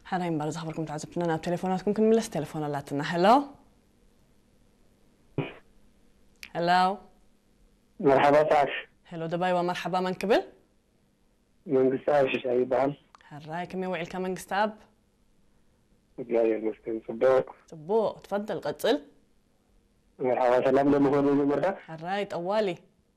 حرايم بارز خبركم تعزبتنا ناب تليفوناتكم كن ملس تليفوناتنا. هلو هلو مرحبا تعش. هلو دبي ومرحبا من قبل من قصاب شيء بال. هراي كم يوعي كمان قستاب جاي المسكين صبوق تفضل قتل. مرحبا سلام لما هو مرة. هراي طوالي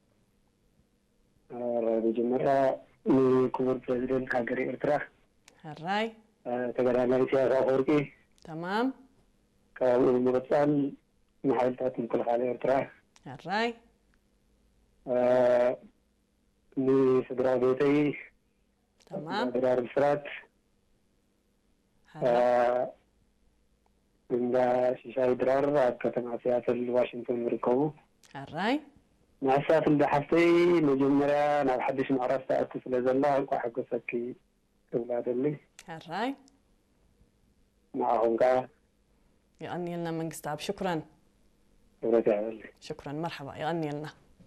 بجمرة من كبر بريزيدنت هاجري إرترا. هراي تقدر أنا سياسة أوركي تمام كأول مرسال محاولات من كل حالة إرترا. هراي من سدرا بيتي تمام سدرا بسرات هراي من دا شيشاي درار كتم سياسة واشنطن مريكو. هراي مع سياسة البحثي مجمرة أنا بحدش معرفة أتصل زلا وحق سكي أولاد اللي هراي معهم قا يغني لنا من قستاب. شكرا ورجع اللي شكرا مرحبا يغني لنا.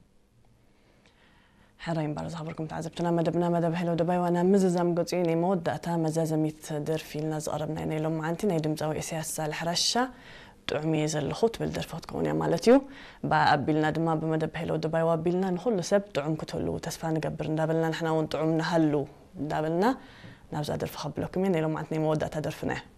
حرايم بارز خبركم تعزبتنا مدبنا مدب هلو دبي وانا مززم قطعيني مودة مزازميت در في الناس قربنا يعني لو معنتي نيدم زاوي سياسة الحرشة تعمي زلخوت بالدرفات كونيا مالتيو بقبلنا دما بمدب هلو دبي وقبلنا نخلو سب تعم كتولو تسفى نقبر ندابلنا نحنا ونطعم نهلو ندابلنا نابزا درف خبلكم يعني لو معنتني مودة درفنا